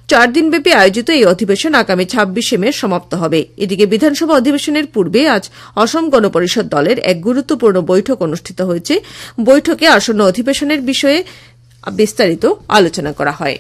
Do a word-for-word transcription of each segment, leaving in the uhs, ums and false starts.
চার দিনব্যাপী আয়োজিত এই অধিবেশন আগামী ছাব্বিশে মে সমাপ্ত হবে। এদিকে বিধানসভা অধিবেশনের পূর্বে আজ অসম গণপরিষদ দলের এক গুরুত্বপূর্ণ বৈঠক অনুষ্ঠিত হয়েছে। বৈঠকে আসন্ন অধিবেশনের বিষয়ে বিস্তারিত আলোচনা করা হয়।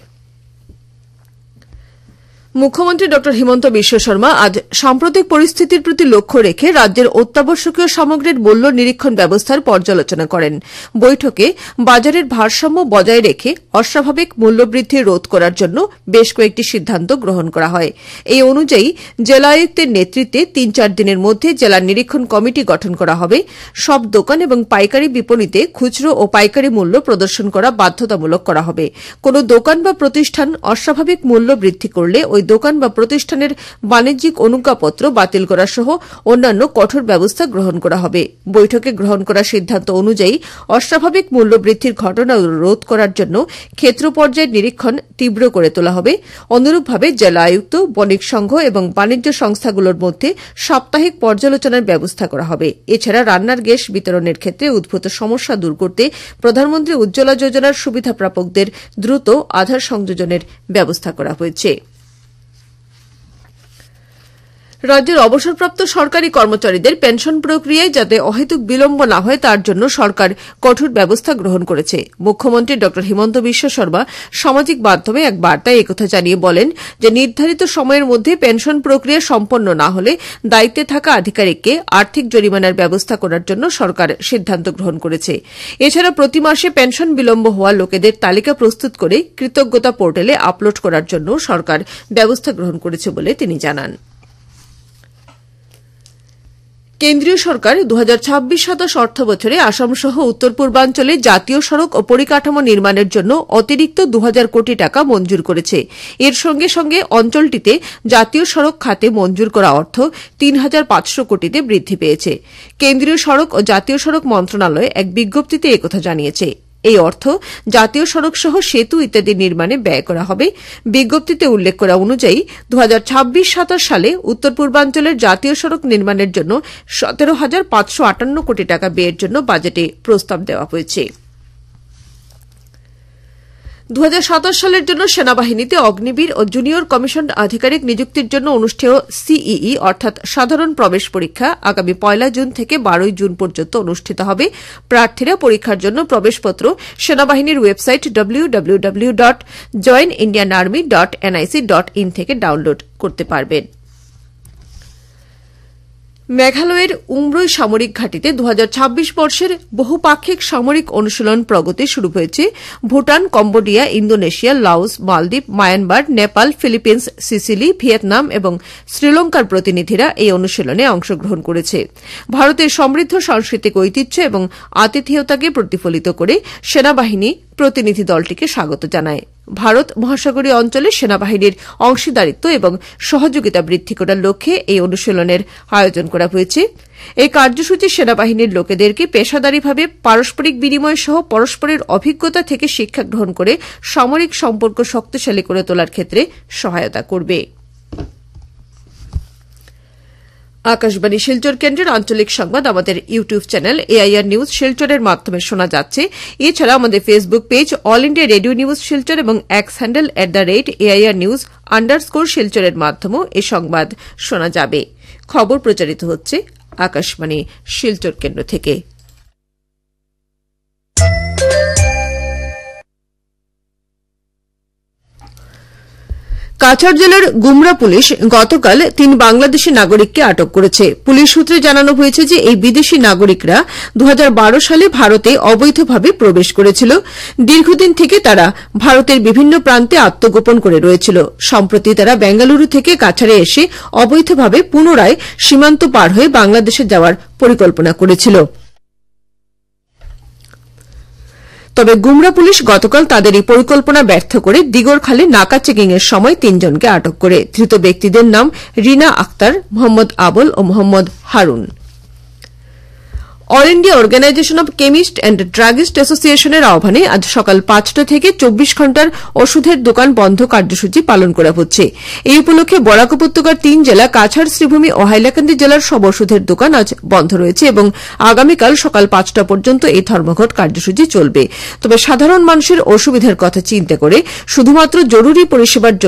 মুখ্যমন্ত্রী ড হিমন্ত বিশ্ব শর্মা আজ সাম্প্রতিক পরিস্থিতির প্রতি লক্ষ্য রেখে রাজ্যের অত্যাবশ্যকীয় সামগ্রীর মূল্য নিরীক্ষণ ব্যবস্থার পর্যালোচনা করেন। বৈঠকে বাজারের ভারসাম্য বজায় রেখে অস্বাভাবিক মূল্যবৃদ্ধি রোধ করার জন্য বেশ কয়েকটি সিদ্ধান্ত গ্রহণ করা হয়। এই অনুযায়ী জেলা আয়ুক্তের নেতৃত্বে তিন চার দিনের মধ্যে জেলা নিরীক্ষণ কমিটি গঠন করা হবে। সব দোকান এবং পাইকারি বিপণিতে খুচরো ও পাইকারি মূল্য প্রদর্শন করা বাধ্যতামূলক করা হবে। কোন দোকান বা প্রতিষ্ঠান অস্বাভাবিক মূল্য বৃদ্ধি করলে ওই দোকান বা প্রতিষ্ঠানের বাণিজ্যিক অনুজ্ঞাপত্র বাতিল করা সহ অন্যান্য কঠোর ব্যবস্থা গ্রহণ করা হবে। বৈঠকে গ্রহণ করা সিদ্ধান্ত অনুযায়ী অস্বাভাবিক মূল্য বৃদ্ধির ঘটনা রোধ করার জন্য ক্ষেত্র পর্যায়ের নিরীক্ষণ তীব্র করে তোলা হবে। অনুরূপভাবে জেলা আয়ুক্ত, বণিক সংঘ এবং বাণিজ্য সংস্থাগুলোর মধ্যে সাপ্তাহিক পর্যালোচনার ব্যবস্থা করা হবে। এছাড়া রান্নার গ্যাস বিতরণের ক্ষেত্রে উদ্ভূত সমস্যা দূর করতে প্রধানমন্ত্রী উজ্জ্বলা যোজনার সুবিধাপ্রাপকদের দ্রুত আধার সংযোজনের ব্যবস্থা করা হয়েছে। রাজ্যের অবসরপ্রাপ্ত সরকারি কর্মচারীদের পেনশন প্রক্রিয়ায় যাতে অহেতুক বিলম্ব না হয় তার জন্য সরকার কঠোর ব্যবস্থা গ্রহণ করেছে। মুখ্যমন্ত্রী ড হিমন্ত বিশ্ব শর্মা সামাজিক মাধ্যমে এক বার্তায় একথা জানিয়ে বলেন যে নির্ধারিত সময়ের মধ্যে পেনশন প্রক্রিয়া সম্পন্ন না হলে দায়িত্বে থাকা আধিকারিককে আর্থিক জরিমানার ব্যবস্থা করার জন্য সরকার সিদ্ধান্ত গ্রহণ করেছে। এছাড়া প্রতি মাসে পেনশন বিলম্ব হওয়া লোকেদের তালিকা প্রস্তুত করে কৃতজ্ঞতা পোর্টালে আপলোড করার জন্য সরকার ব্যবস্থা গ্রহণ করেছে বলে তিনি জানান। কেন্দ্রীয় সরকার দু হাজার ছাব্বিশ সাতাশ অর্থ বছরে আসাম সহ উত্তর পূর্বাঞ্চলে জাতীয় সড়ক ও পরিকাঠামো নির্মাণের জন্য অতিরিক্ত দু হাজার কোটি টাকা মঞ্জুর করেছে। এর সঙ্গে সঙ্গে অঞ্চলটিতে জাতীয় সড়ক খাতে মঞ্জুর করা অর্থ তিন হাজার পাঁচশো কোটিতে বৃদ্ধি পেয়েছে। কেন্দ্রীয় সড়ক ও জাতীয় সড়ক মন্ত্রণালয় এক বিজ্ঞপ্তিতে একথা জানিয়েছে। এই অর্থ জাতীয় সড়ক সহ সেতু ইত্যাদি নির্মাণে ব্যয় করা হবে। বিজ্ঞপ্তিতে উল্লেখ করা অনুযায়ী দু হাজার ছাব্বিশ সাতাশ সালে উত্তর পূর্বাঞ্চলের জাতীয় সড়ক নির্মাণের জন্য সতেরো হাজার পাঁচশো আটান্ন কোটি টাকা ব্যয়ের জন্য বাজেটে প্রস্তাব দেওয়া হয়েছে। দু হাজার সাতাশ সালের জন্য সেনাবাহিনীতে অগ্নিবীর ও জুনিয়র কমিশন আধিকারিক নিযুক্তির জন্য অনুষ্ঠেয় সিইই অর্থাৎ সাধারণ প্রবেশ পরীক্ষা আগামী পয়লা জুন থেকে বারোই জুন পর্যন্ত অনুষ্ঠিত হবে। প্রার্থীরা পরীক্ষার জন্য প্রবেশপত্র সেনাবাহিনীর website W W W dot join Indian army dot NIC dot in থেকে ডাউনলোড করতে পারবেন। মেঘালয়ের উমরই সামরিক ঘাঁটিতে দু হাজার ছাব্বিশ বর্ষের বহুপাক্ষিক সামরিক অনুশীলন প্রগতি শুরু হয়েছে। ভুটান, কম্বোডিয়া, ইন্দোনেশিয়া, লাওস, মালদ্বীপ, Myanmar, Nepal, Philippines, Sicily, Vietnam এবং শ্রীলঙ্কার প্রতিনিধিরা এই অনুশীলনে অংশগ্রহণ করেছে। ভারতের সমৃদ্ধ সাংস্কৃতিক ঐতিহ্য এবং আতিথেয়তাকে প্রতিফলিত করে সেনাবাহিনী প্রতিনিধি দলটিকে স্বাগত জানায়। ভারত মহাসাগরীয় অঞ্চলে সেনাবাহিনীর অংশীদারিত্ব এবং সহযোগিতা বৃদ্ধি করার লক্ষ্যে এই অনুশীলনের আয়োজন করা হয়েছে। এই কার্যসূচি সেনাবাহিনীর লোকেদেরকে পেশাদারীভাবে পারস্পরিক বিনিময় সহ পরস্পরের অভিজ্ঞতা থেকে শিক্ষা গ্রহণ করে সামরিক সম্পর্ক শক্তিশালী করে তোলার ক্ষেত্রে সহায়তা করবে। আকাশবাণী শিলচর কেন্দ্রের আঞ্চলিক সংবাদ আমাদের ইউটিউব চ্যানেল এআইআর নিউজ শিলচরের মাধ্যমে শোনা যাচ্ছে। এছাড়া আমাদের Facebook page all India radio news Silchar এবং x handle at the rate AIR news underscore শিলচরের মাধ্যমেও এই সংবাদ শোনা যাবে। খবর প্রচারিত হচ্ছে আকাশবাণী শিলচর কেন্দ্র থেকে। কাছাড় জেলার গুমরা পুলিশ গতকাল তিন বাংলাদেশী নাগরিককে আটক করেছে। পুলিশ সূত্রে জানানো হয়েছে যে এই বিদেশী নাগরিকরা দু হাজার বারো সালে ভারতে অবৈধভাবে প্রবেশ করেছিল। দীর্ঘদিন থেকে তারা ভারতের বিভিন্ন প্রান্তে আত্মগোপন করে রয়েছিল। সম্প্রতি তারা বেঙ্গালুরু থেকে কাছাড়ে এসে অবৈধভাবে পুনরায় সীমান্ত পার হয়ে বাংলাদেশে যাওয়ার পরিকল্পনা করেছিল। তবে গুমরা পুলিশ গতকাল তাদের এই পরিকল্পনা ব্যর্থ করে দিগরখালে নাকা চেকিং এর সময় তিনজনকে আটক করে। ধৃত ব্যক্তিদের নাম রিনা আক্তার, মোহাম্মদ আবুল ও Mohammad Harun. All India organisation of chemist and druggist অ্যাসোসিয়েশনের আহ্বানে আজ সকাল পাঁচটা থেকে চব্বিশ ঘণ্টার ওষুধের দোকান বন্ধ কার্যসূচি পালন করা হচ্ছে। এই উপলক্ষে বরাক উপত্যকার তিন জেলা কাছাড়, শ্রীভূমি ও হাইলাকান্দি জেলার সব ওষুধের দোকান আজ বন্ধ রয়েছে এবং আগামীকাল সকাল পাঁচটা পর্যন্ত এই ধর্মঘট কার্যসূচি চলবে। তবে সাধারণ মানুষের অসুবিধার কথা চিন্তা করে শুধুমাত্র জরুরি পরিষেবার